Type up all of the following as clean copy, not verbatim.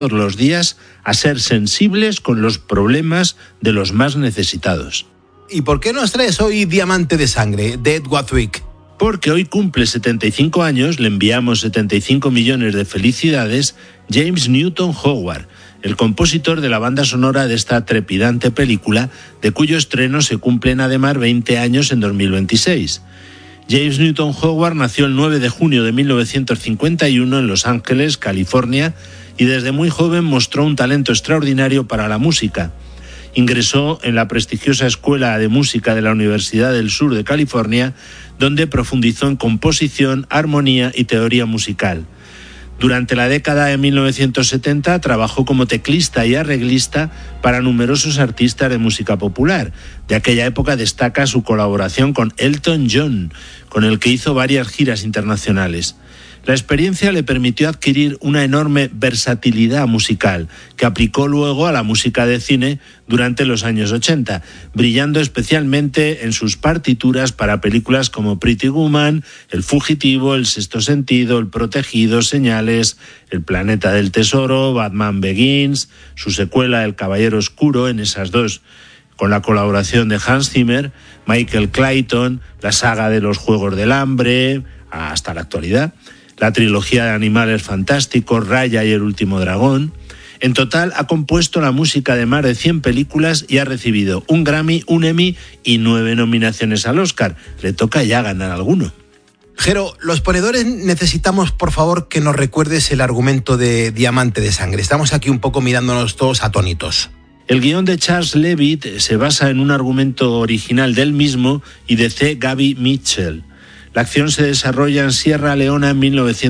todos los días a ser sensibles con los problemas de los más necesitados. ¿Y por qué nos traes hoy Diamante de Sangre, de Ed Westwick? Porque hoy cumple 75 años, le enviamos 75 millones de felicidades, James Newton Howard, el compositor de la banda sonora de esta trepidante película, de cuyo estreno se cumplen además 20 años en 2026. James Newton Howard nació el 9 de junio de 1951 en Los Ángeles, California, y desde muy joven mostró un talento extraordinario para la música. Ingresó en la prestigiosa Escuela de Música de la Universidad del Sur de California, donde profundizó en composición, armonía y teoría musical. Durante la década de 1970 trabajó como teclista y arreglista para numerosos artistas de música popular. De aquella época destaca su colaboración con Elton John, con el que hizo varias giras internacionales. La experiencia le permitió adquirir una enorme versatilidad musical, que aplicó luego a la música de cine durante los años 80, brillando especialmente en sus partituras para películas como Pretty Woman, El Fugitivo, El Sexto Sentido, El Protegido, Señales, El Planeta del Tesoro, Batman Begins, su secuela El Caballero Oscuro, en esas dos, con la colaboración de Hans Zimmer, Michael Clayton, la saga de los Juegos del Hambre, hasta la actualidad, la trilogía de Animales Fantásticos, Raya y el Último Dragón. En total ha compuesto la música de más de 100 películas y ha recibido un Grammy, un Emmy y 9 nominaciones al Oscar. Le toca ya ganar alguno. Jero, los ponedores necesitamos, por favor, que nos recuerdes el argumento de Diamante de Sangre. Estamos aquí un poco mirándonos todos atónitos. El guión de Charles Levitt se basa en un argumento original del mismo y de C. Gabby Mitchell. La acción se desarrolla en Sierra Leona en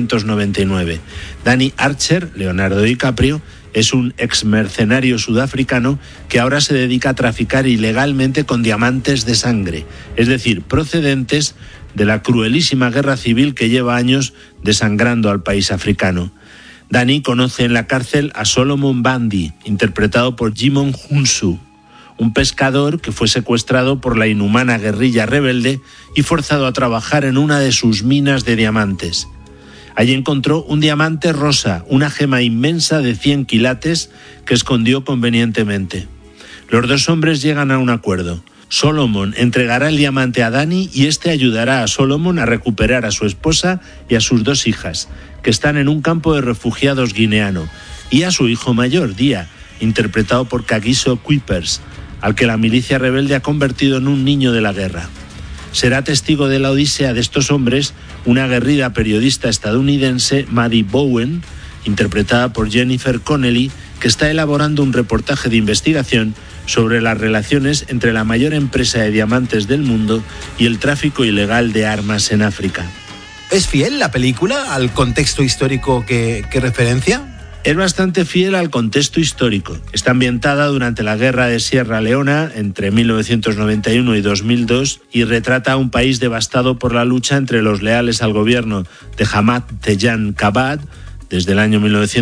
1999. Danny Archer, Leonardo DiCaprio, es un exmercenario sudafricano que ahora se dedica a traficar ilegalmente con diamantes de sangre, es decir, procedentes de la cruelísima guerra civil que lleva años desangrando al país africano. Danny conoce en la cárcel a Solomon Bandi, interpretado por Jimon Hunsu, un pescador que fue secuestrado por la inhumana guerrilla rebelde y forzado a trabajar en una de sus minas de diamantes. Allí encontró un diamante rosa, una gema inmensa de 100 quilates que escondió convenientemente. Los dos hombres llegan a un acuerdo. Solomon entregará el diamante a Danny y este ayudará a Solomon a recuperar a su esposa y a sus 2 hijas, que están en un campo de refugiados guineano, y a su hijo mayor, Dia, interpretado por Kagiso Kuipers, al que la milicia rebelde ha convertido en un niño de la guerra. Será testigo de la odisea de estos hombres una aguerrida periodista estadounidense, Maddie Bowen, interpretada por Jennifer Connelly, que está elaborando un reportaje de investigación sobre las relaciones entre la mayor empresa de diamantes del mundo y el tráfico ilegal de armas en África. ¿Es fiel la película al contexto histórico que referencia? Es bastante fiel al contexto histórico. Está ambientada durante la guerra de Sierra Leona entre 1991 y 2002 y retrata a un país devastado por la lucha entre los leales al gobierno de Hamad Tejan Kabad desde el año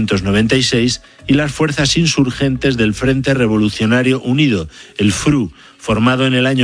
1996 y las fuerzas insurgentes del Frente Revolucionario Unido, el FRU, formado en el año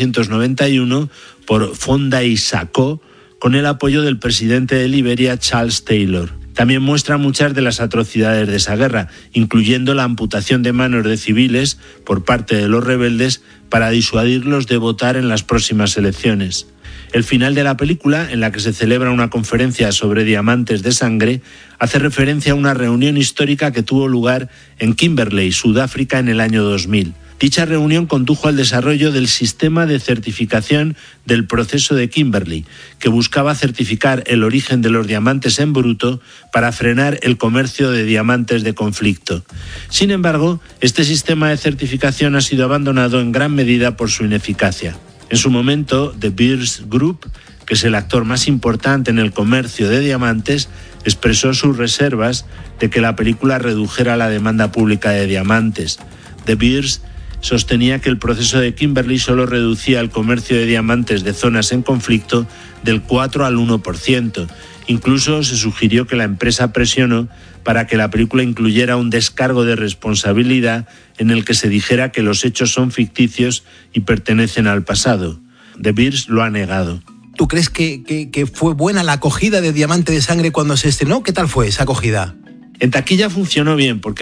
1991 por Fonda Isako, con el apoyo del presidente de Liberia, Charles Taylor. También muestra muchas de las atrocidades de esa guerra, incluyendo la amputación de manos de civiles por parte de los rebeldes para disuadirlos de votar en las próximas elecciones. El final de la película, en la que se celebra una conferencia sobre diamantes de sangre, hace referencia a una reunión histórica que tuvo lugar en Kimberley, Sudáfrica, en el año 2000. Dicha reunión condujo al desarrollo del sistema de certificación del proceso de Kimberley, que buscaba certificar el origen de los diamantes en bruto para frenar el comercio de diamantes de conflicto. Sin embargo, este sistema de certificación ha sido abandonado en gran medida por su ineficacia. En su momento, The Beers Group, que es el actor más importante en el comercio de diamantes, expresó sus reservas de que la película redujera la demanda pública de diamantes. The Beers sostenía que el proceso de Kimberley solo reducía el comercio de diamantes de zonas en conflicto del 4 al 1%. Incluso se sugirió que la empresa presionó para que la película incluyera un descargo de responsabilidad en el que se dijera que los hechos son ficticios y pertenecen al pasado. De Beers lo ha negado. ¿Tú crees que fue buena la acogida de Diamante de Sangre cuando se estrenó? ¿Qué tal fue esa acogida? En taquilla funcionó bien porque